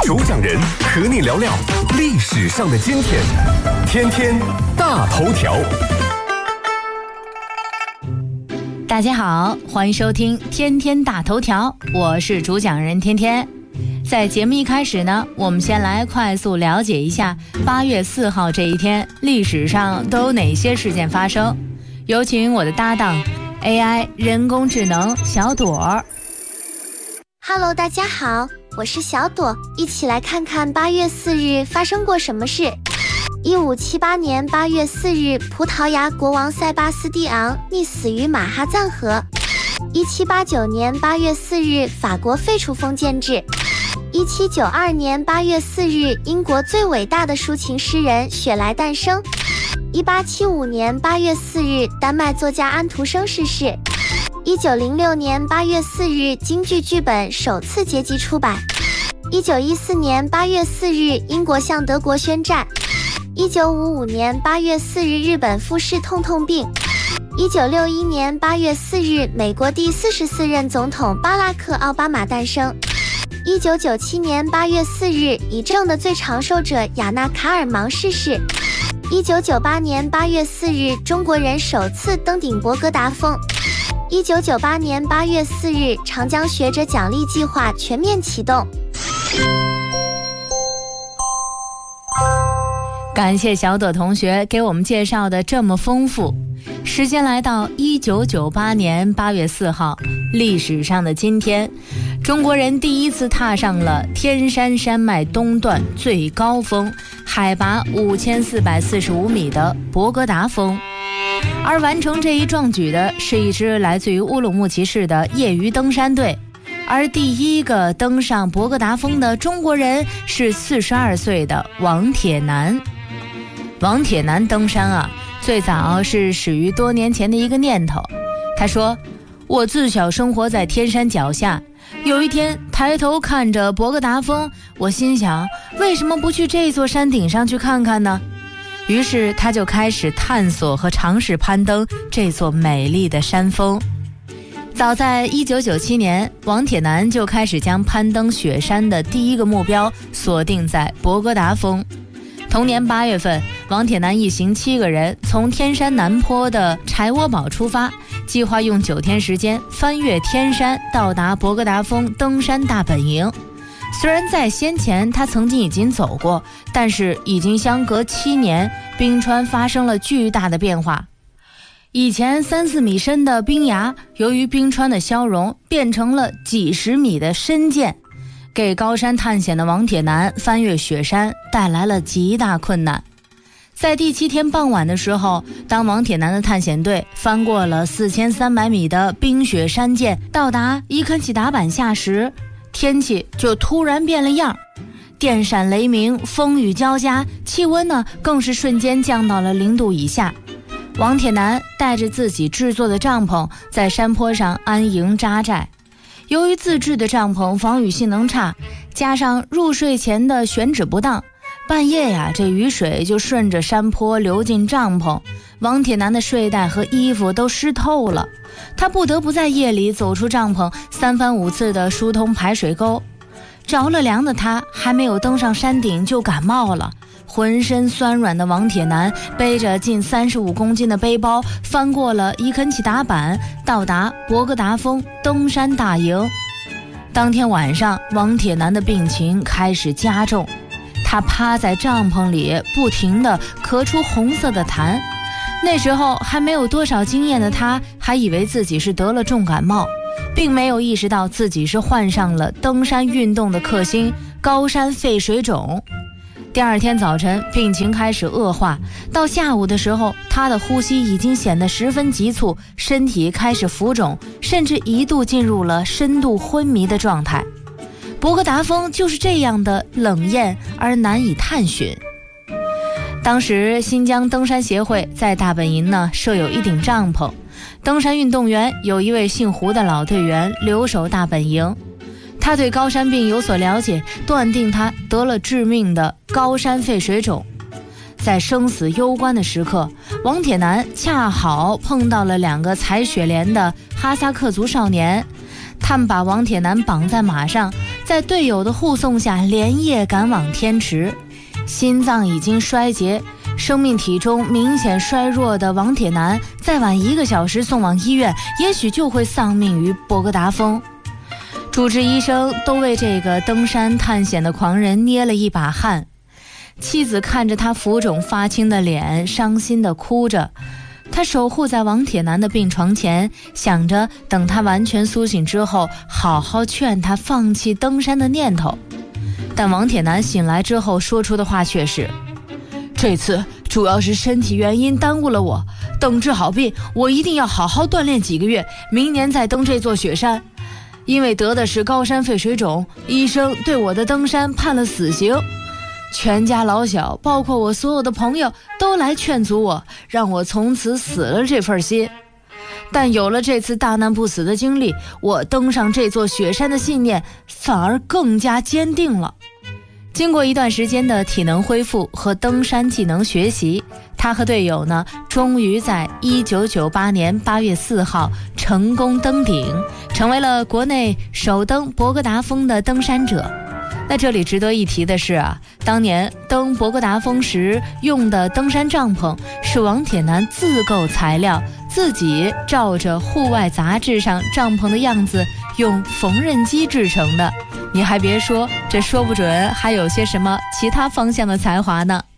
主讲人和你聊聊历史上的今天，天天大头条。 大家好，欢迎收听天天大头条，我是主讲人天天。在节目一开始呢，我们先来快速了解一下8月4号这一天历史上都有哪些事件发生。有请我的搭档 AI 人工智能小朵。 Hello， 大家好，我是小朵，一起来看看8月4日发生过什么事。1578年8月4日，葡萄牙国王塞巴斯蒂昂溺死于马哈赞河。1789年8月4日，法国废除封建制。1792年8月4日，英国最伟大的抒情诗人雪莱诞生。1875年8月4日，丹麦作家安徒生逝世。1906年8月4日，京剧剧本首次结集出版。1914年8月4日，英国向德国宣战。1955年8月4日，日本复试痛痛病。1961年8月4日，美国第44任总统巴拉克·奥巴马诞生。1997年8月4日，已证的最长寿者亚纳·卡尔芒逝世。1998年8月4日，中国人首次登顶博格达峰。1998年8月4日，长江学者奖励计划全面启动。 感谢小朵同学给我们介绍的这么丰富。时间来到1998年8月4号，历史上的今天，中国人第一次踏上了天山山脉东段最高峰，海拔5445米的博格达峰。而完成这一壮举的是一支来自于乌鲁木齐市的业余登山队，而第一个登上博格达峰的中国人是42岁的王铁男。王铁男登山啊，最早是始于多年前的一个念头。他说，我自小生活在天山脚下，有一天抬头看着博格达峰，我心想，为什么不去这座山顶上去看看呢？于是他就开始探索和尝试攀登这座美丽的山峰。早在1997年，王铁男就开始将攀登雪山的第一个目标锁定在博格达峰。同年8月份，王铁男一行7个人从天山南坡的柴窝堡出发，计划用9天时间翻越天山，到达博格达峰登山大本营。虽然在先前他曾经已经走过，但是已经相隔7年，冰川发生了巨大的变化。以前3-4米深的冰崖，由于冰川的消融，变成了几十米的深涧，给高山探险的王铁男翻越雪山带来了极大困难。在第7天傍晚的时候，当王铁男的探险队翻过了4300米的冰雪山涧，到达伊肯齐达坂下时，天气就突然变了样，电闪雷鸣，风雨交加，气温呢更是瞬间降到了0度以下。王铁男带着自己制作的帐篷在山坡上安营扎寨。由于自制的帐篷防雨性能差，加上入睡前的选址不当，半夜呀，这雨水就顺着山坡流进帐篷，王铁男的睡袋和衣服都湿透了。他不得不在夜里走出帐篷，3番5次的疏通排水沟。着了凉的他还没有登上山顶就感冒了，浑身酸软的王铁男背着近35公斤的背包，翻过了伊肯齐达坂，到达博格达峰登山大营。当天晚上，王铁男的病情开始加重，他趴在帐篷里不停地咳出红色的痰。那时候还没有多少经验的他，还以为自己是得了重感冒，并没有意识到自己是患上了登山运动的克星——高山肺水肿。第二天早晨，病情开始恶化，到下午的时候，他的呼吸已经显得十分急促，身体开始浮肿，甚至一度进入了深度昏迷的状态。博格达峰就是这样的冷艳而难以探寻。当时新疆登山协会在大本营呢设有一顶帐篷，登山运动员有一位姓胡的老队员留守大本营。他对高山病有所了解，断定他得了致命的高山肺水肿。在生死攸关的时刻，王铁男恰好碰到了2个采雪莲的哈萨克族少年，他们把王铁男绑在马上，在在队友的护送下连夜赶往天池。心脏已经衰竭，生命体征明显衰弱的王铁男，再晚1个小时送往医院，也许就会丧命于博格达峰。主治医生都为这个登山探险的狂人捏了一把汗。妻子看着他浮肿发青的脸，伤心地哭着。他守护在王铁男的病床前，想着等他完全苏醒之后，好好劝他放弃登山的念头。但王铁男醒来之后说出的话却是：这次主要是身体原因耽误了我，等治好病，我一定要好好锻炼几个月，明年再登这座雪山。因为得的是高山肺水肿，医生对我的登山判了死刑。全家老小，包括我所有的朋友，都来劝阻我，让我从此死了这份心。但有了这次大难不死的经历，我登上这座雪山的信念反而更加坚定了。经过一段时间的体能恢复和登山技能学习，他和队友呢，终于在1998年8月4号成功登顶，成为了国内首登博格达峰的登山者。那这里值得一提的是啊，当年登博格达峰时用的登山帐篷是王铁男自购材料，自己照着户外杂志上帐篷的样子用缝纫机制成的。你还别说，这说不准还有些什么其他方向的才华呢。